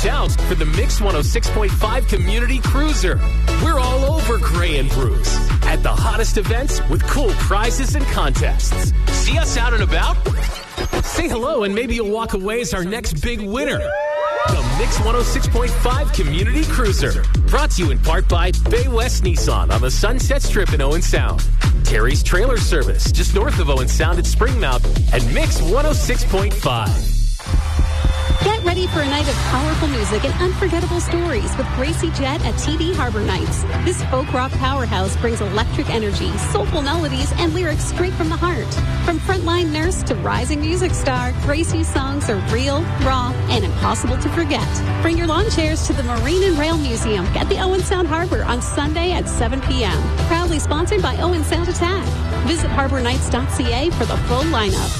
out for the Mix 106.5 Community Cruiser. We're all over Gray and Bruce at the hottest events with cool prizes and contests. See us out and about? Say hello and maybe you'll walk away as our next big winner. The Mix 106.5 Community Cruiser. Brought to you in part by Bay West Nissan on the Sunset Strip in Owen Sound. Terry's Trailer Service just north of Owen Sound at Springmount. And Mix 106.5. Get ready for a night of powerful music and unforgettable stories with Gracie Jett at TD Harbor Nights. This folk rock powerhouse brings electric energy, soulful melodies, and lyrics straight from the heart. From frontline nurse to rising music star, Gracie's songs are real, raw, and impossible to forget. Bring your lawn chairs to the Marine and Rail Museum at the Owen Sound Harbor on Sunday at 7 p.m. Proudly sponsored by Owen Sound Attack. Visit harbornights.ca for the full lineup.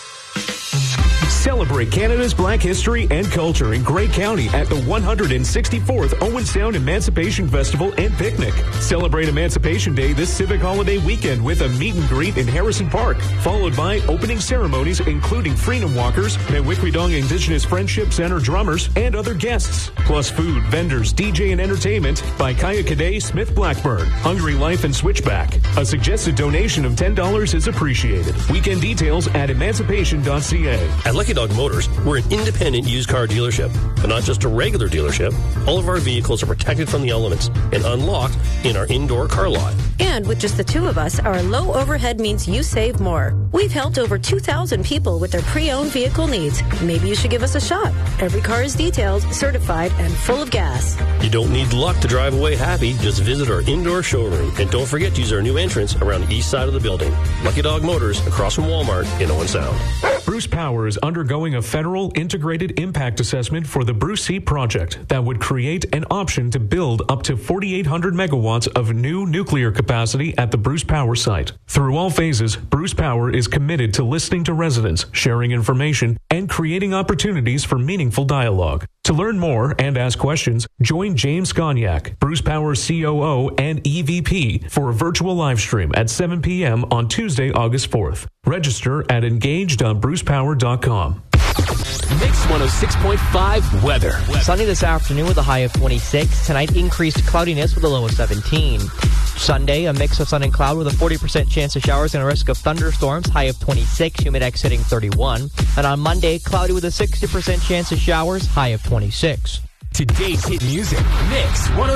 Celebrate Canada's Black history and culture in Grey County at the 164th Owen Sound Emancipation Festival and Picnic. Celebrate Emancipation Day this civic holiday weekend with a meet and greet in Harrison Park, followed by opening ceremonies including freedom walkers, Mewikwidong Indigenous Friendship Center drummers, and other guests. Plus food, vendors, DJ, and entertainment by Kaya Cadet, Smith Blackburn, Hungry Life, and Switchback. A suggested donation of $10 is appreciated. Weekend details at emancipation.ca. At Lucky Dog Motors, we're an independent used car dealership, but not just a regular dealership. All of our vehicles are protected from the elements and unlocked in our indoor car lot. And with just the two of us, our low overhead means you save more. We've helped over 2,000 people with their pre-owned vehicle needs. Maybe you should give us a shot. Every car is detailed, certified, and full of gas. You don't need luck to drive away happy. Just visit our indoor showroom. And don't forget to use our new entrance around the east side of the building. Lucky Dog Motors, across from Walmart in Owen Sound. Bruce Power is undergoing a federal integrated impact assessment for the Bruce C project that would create an option to build up to 4,800 megawatts of new nuclear capacity at the Bruce Power site. Through all phases, Bruce Power is committed to listening to residents, sharing information, and creating opportunities for meaningful dialogue. To learn more and ask questions, join James Gonyak, Bruce Power COO and EVP, for a virtual live stream at 7 p.m. on Tuesday, August 4th. Register at engage.brucepower.com. Mix 106.5 weather. Sunny this afternoon with a high of 26. Tonight, increased cloudiness with a low of 17. Sunday, a mix of sun and cloud with a 40% chance of showers and a risk of thunderstorms, high of 26, humidex hitting 31. And on Monday, cloudy with a 60% chance of showers, high of 26. Today's hit music, Mix 106.5.